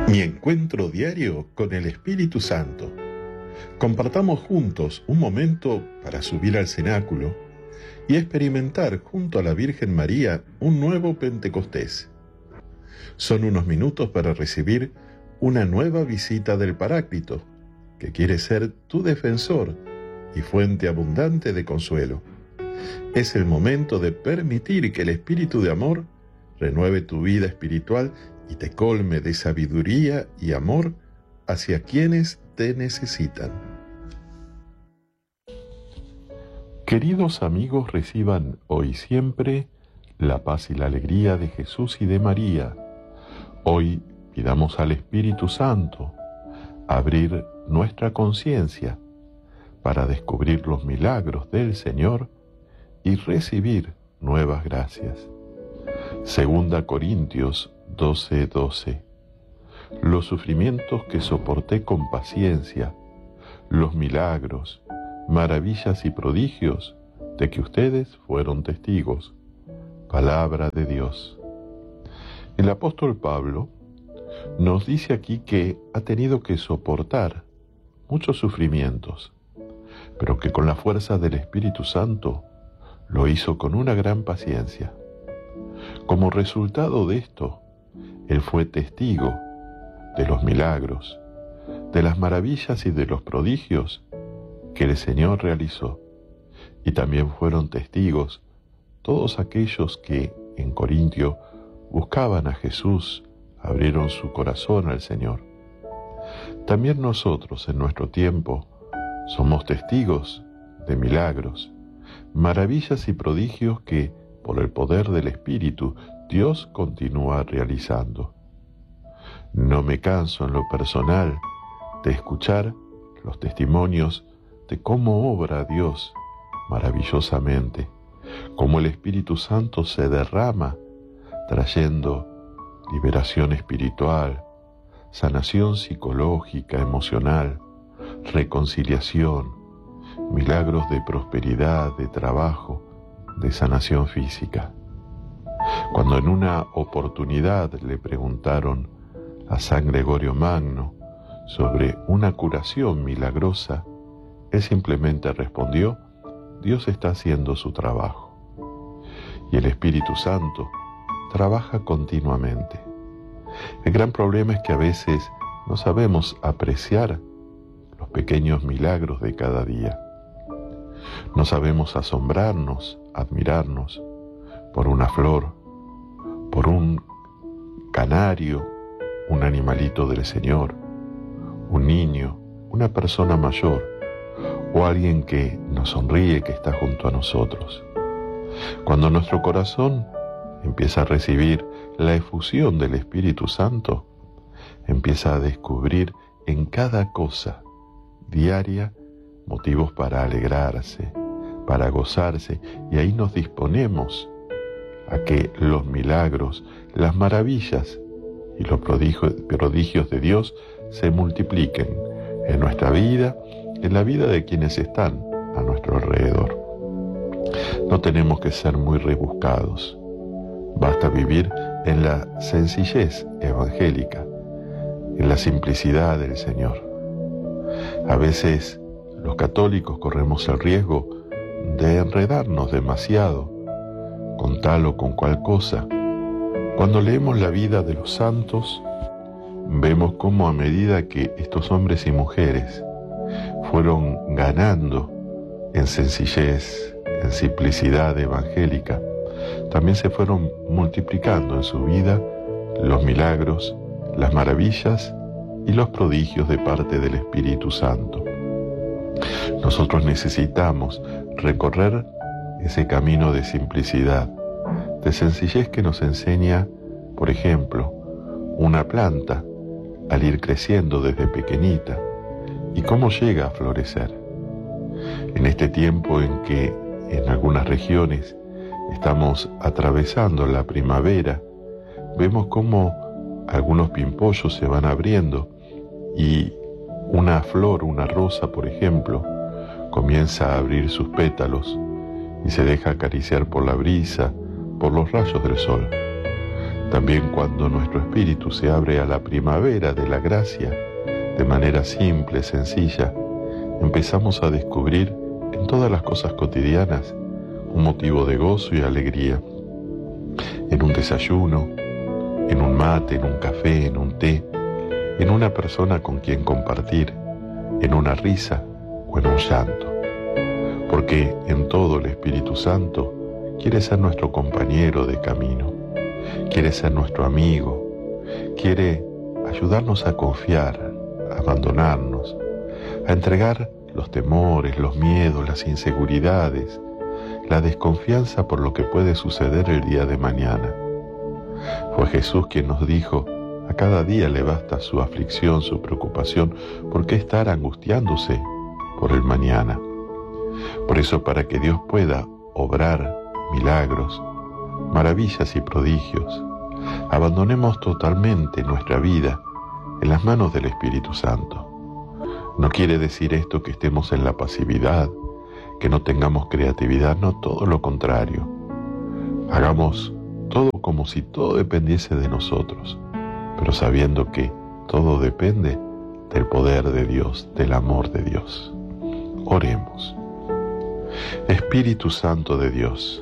Mi encuentro diario con el Espíritu Santo. Compartamos juntos un momento para subir al cenáculo y experimentar junto a la Virgen María un nuevo Pentecostés. Son unos minutos para recibir una nueva visita del Paráclito, que quiere ser tu defensor y fuente abundante de consuelo. Es el momento de permitir que el Espíritu de amor renueve tu vida espiritual y te colme de sabiduría y amor hacia quienes te necesitan. Queridos amigos, reciban hoy siempre la paz y la alegría de Jesús y de María. Hoy pidamos al Espíritu Santo abrir nuestra conciencia para descubrir los milagros del Señor y recibir nuevas gracias. 2 Corintios 12:12. Los sufrimientos que soporté con paciencia, los milagros, maravillas y prodigios de que ustedes fueron testigos. Palabra de Dios. El apóstol Pablo nos dice aquí que ha tenido que soportar muchos sufrimientos, pero que con la fuerza del Espíritu Santo lo hizo con una gran paciencia. Como resultado de esto, él fue testigo de los milagros, de las maravillas y de los prodigios que el Señor realizó. Y también fueron testigos todos aquellos que en Corintio buscaban a Jesús, abrieron su corazón al Señor. También nosotros en nuestro tiempo somos testigos de milagros, maravillas y prodigios que por el poder del Espíritu Dios continúa realizando. No me canso en lo personal de escuchar los testimonios de cómo obra Dios maravillosamente, cómo el Espíritu Santo se derrama trayendo liberación espiritual, sanación psicológica, emocional, reconciliación, milagros de prosperidad, de trabajo, de sanación física. Cuando en una oportunidad le preguntaron a San Gregorio Magno sobre una curación milagrosa, él simplemente respondió: Dios está haciendo su trabajo. Y el Espíritu Santo trabaja continuamente. El gran problema es que a veces no sabemos apreciar los pequeños milagros de cada día. No sabemos asombrarnos, admirarnos por una flor, por un canario, un animalito del Señor, un niño, una persona mayor o alguien que nos sonríe, que está junto a nosotros. Cuando nuestro corazón empieza a recibir la efusión del Espíritu Santo, empieza a descubrir en cada cosa diaria motivos para alegrarse, para gozarse, y ahí nos disponemos a que los milagros, las maravillas y los prodigios de Dios se multipliquen en nuestra vida, en la vida de quienes están a nuestro alrededor. No tenemos que ser muy rebuscados, basta vivir en la sencillez evangélica, en la simplicidad del Señor. A veces los católicos corremos el riesgo de enredarnos demasiado con tal o con cual cosa. Cuando leemos la vida de los santos, vemos cómo a medida que estos hombres y mujeres fueron ganando en sencillez, en simplicidad evangélica, también se fueron multiplicando en su vida los milagros, las maravillas y los prodigios de parte del Espíritu Santo. Nosotros necesitamos recorrer ese camino de simplicidad, de sencillez que nos enseña, por ejemplo, una planta al ir creciendo desde pequeñita y cómo llega a florecer. En este tiempo en que en algunas regiones estamos atravesando la primavera, vemos cómo algunos pimpollos se van abriendo y una flor, una rosa, por ejemplo, comienza a abrir sus pétalos y se deja acariciar por la brisa, por los rayos del sol. También cuando nuestro espíritu se abre a la primavera de la gracia, de manera simple, sencilla, empezamos a descubrir en todas las cosas cotidianas un motivo de gozo y alegría. En un desayuno, en un mate, en un café, en un té, en una persona con quien compartir, en una risa o en un llanto. Porque en todo el Espíritu Santo quiere ser nuestro compañero de camino, quiere ser nuestro amigo, quiere ayudarnos a confiar, a abandonarnos, a entregar los temores, los miedos, las inseguridades, la desconfianza por lo que puede suceder el día de mañana. Fue Jesús quien nos dijo: a cada día le basta su aflicción, su preocupación. ¿Por qué estar angustiándose por el mañana? Por eso, para que Dios pueda obrar milagros, maravillas y prodigios, abandonemos totalmente nuestra vida en las manos del Espíritu Santo. No quiere decir esto que estemos en la pasividad, que no tengamos creatividad, no, todo lo contrario. Hagamos todo como si todo dependiese de nosotros, pero sabiendo que todo depende del poder de Dios, del amor de Dios. Oremos. Espíritu Santo de Dios,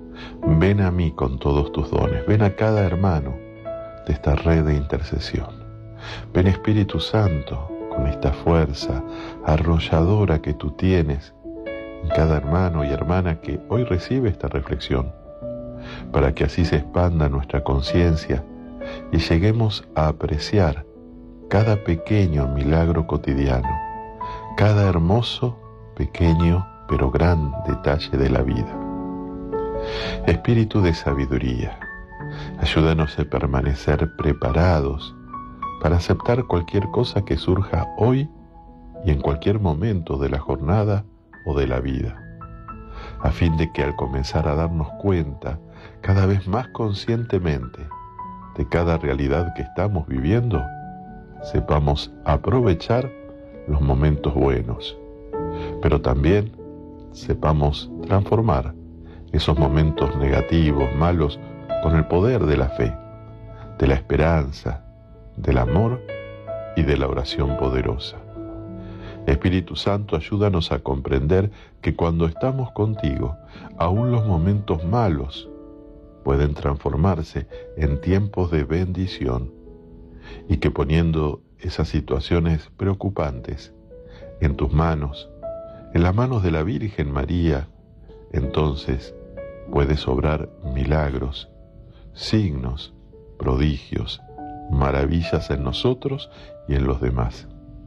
ven a mí con todos tus dones, ven a cada hermano de esta red de intercesión. Ven, Espíritu Santo, con esta fuerza arrolladora que tú tienes en cada hermano y hermana que hoy recibe esta reflexión, para que así se expanda nuestra conciencia y lleguemos a apreciar cada pequeño milagro cotidiano, cada hermoso, pequeño, pero gran detalle de la vida. Espíritu de sabiduría, ayúdanos a permanecer preparados para aceptar cualquier cosa que surja hoy y en cualquier momento de la jornada o de la vida, a fin de que al comenzar a darnos cuenta cada vez más conscientemente de cada realidad que estamos viviendo, sepamos aprovechar los momentos buenos, pero también sepamos transformar esos momentos negativos, malos, con el poder de la fe, de la esperanza, del amor y de la oración poderosa. Espíritu Santo, ayúdanos a comprender que cuando estamos contigo, aún los momentos malos pueden transformarse en tiempos de bendición, y que poniendo esas situaciones preocupantes en tus manos, en las manos de la Virgen María, entonces puedes obrar milagros, signos, prodigios, maravillas en nosotros y en los demás.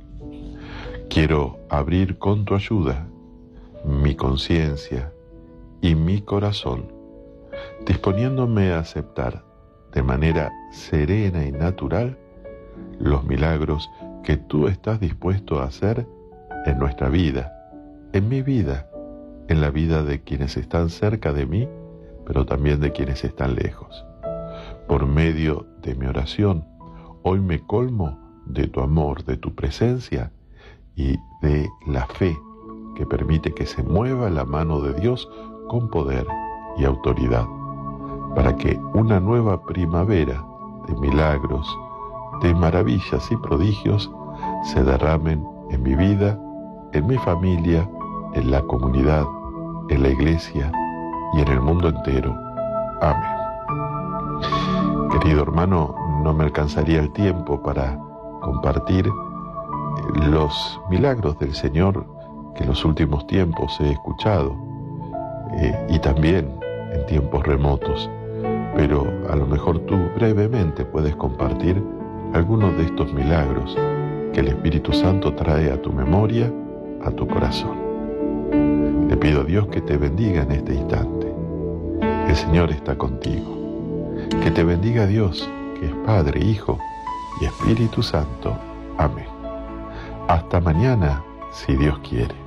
Quiero abrir con tu ayuda mi conciencia y mi corazón, disponiéndome a aceptar de manera serena y natural los milagros que tú estás dispuesto a hacer en nuestra vida, en mi vida, en la vida de quienes están cerca de mí, pero también de quienes están lejos. Por medio de mi oración, hoy me colmo de tu amor, de tu presencia y de la fe que permite que se mueva la mano de Dios con poder y autoridad, para que una nueva primavera de milagros, de maravillas y prodigios se derramen en mi vida, en mi familia, en la comunidad, en la iglesia y en el mundo entero. Amén. Querido hermano, no me alcanzaría el tiempo para compartir los milagros del Señor que en los últimos tiempos he escuchado, y también en tiempos remotos, pero a lo mejor tú brevemente puedes compartir algunos de estos milagros que el Espíritu Santo trae a tu memoria, a tu corazón. Le pido a Dios que te bendiga en este instante. El Señor está contigo. Que te bendiga Dios, que es Padre, Hijo y Espíritu Santo. Amén. Hasta mañana, si Dios quiere.